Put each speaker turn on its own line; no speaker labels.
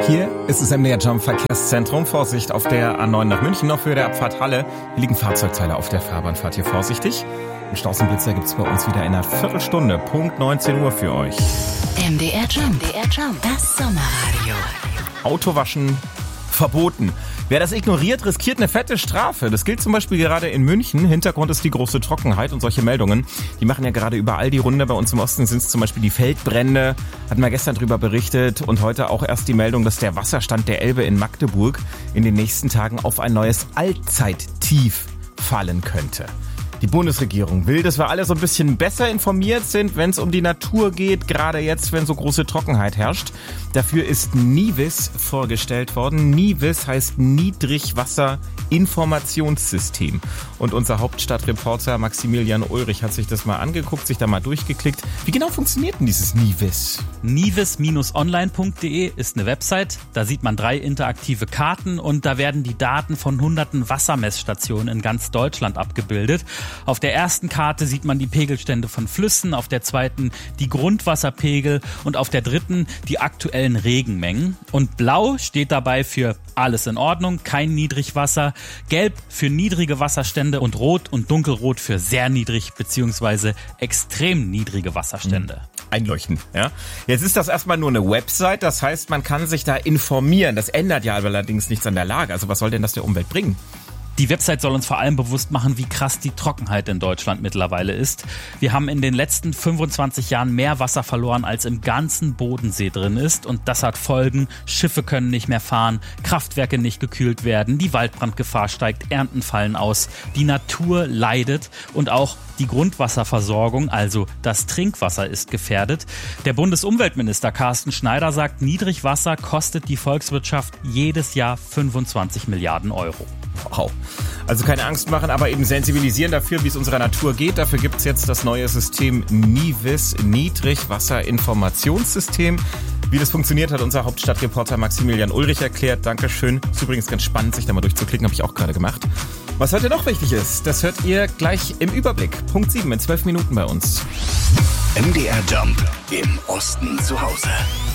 Hier ist es MDR Jump Verkehrszentrum. Vorsicht auf der A9 nach München noch für der Abfahrt Halle. Hier liegen Fahrzeugteile auf der Fahrbahn. Fahrt hier vorsichtig. Einen Stausenblitzer gibt's bei uns wieder in einer Viertelstunde. Punkt 19 Uhr für euch.
MDR Jump, das Sommerradio.
Autowaschen verboten. Wer das ignoriert, riskiert eine fette Strafe. Das gilt zum Beispiel gerade in München. Hintergrund ist die große Trockenheit und solche Meldungen, die machen ja gerade überall die Runde. Bei uns im Osten sind es zum Beispiel die Feldbrände. Hatten wir gestern drüber berichtet und heute auch erst die Meldung, dass der Wasserstand der Elbe in Magdeburg in den nächsten Tagen auf ein neues Allzeittief fallen könnte. Die Bundesregierung will, dass wir alle so ein bisschen besser informiert sind, wenn es um die Natur geht, gerade jetzt, wenn so große Trockenheit herrscht. Dafür ist NIWIS vorgestellt worden. NIWIS heißt Niedrigwasserinformationssystem. Und unser Hauptstadtreporter Maximilian Ulrich hat sich das mal angeguckt, sich da mal durchgeklickt. Wie genau funktioniert denn dieses NIWIS?
Niwis-online.de ist eine Website. Da sieht man 3 interaktive Karten und da werden die Daten von hunderten Wassermessstationen in ganz Deutschland abgebildet. Auf der ersten Karte sieht man die Pegelstände von Flüssen, auf der zweiten die Grundwasserpegel und auf der dritten die aktuellen Regenmengen. Und blau steht dabei für alles in Ordnung, kein Niedrigwasser, gelb für niedrige Wasserstände und rot und dunkelrot für sehr niedrig bzw. extrem niedrige Wasserstände.
Einleuchtend, ja. Jetzt ist das erstmal nur eine Website, das heißt, man kann sich da informieren. Das ändert ja allerdings nichts an der Lage. Also was soll denn das der Umwelt bringen?
Die Website soll uns vor allem bewusst machen, wie krass die Trockenheit in Deutschland mittlerweile ist. Wir haben in den letzten 25 Jahren mehr Wasser verloren, als im ganzen Bodensee drin ist. Und das hat Folgen. Schiffe können nicht mehr fahren, Kraftwerke nicht gekühlt werden, die Waldbrandgefahr steigt, Ernten fallen aus, die Natur leidet und auch die Grundwasserversorgung, also das Trinkwasser, ist gefährdet. Der Bundesumweltminister Carsten Schneider sagt, Niedrigwasser kostet die Volkswirtschaft jedes Jahr 25 Milliarden Euro.
Wow. Also keine Angst machen, aber eben sensibilisieren dafür, wie es unserer Natur geht. Dafür gibt es jetzt das neue System NIWIS, Niedrigwasserinformationssystem. Wie das funktioniert, hat unser Hauptstadtreporter Maximilian Ulrich erklärt. Dankeschön. Ist übrigens ganz spannend, sich da mal durchzuklicken, habe ich auch gerade gemacht. Was heute noch wichtig ist, das hört ihr gleich im Überblick. Punkt 7 in 12 Minuten bei uns.
MDR Jump im Osten zu Hause.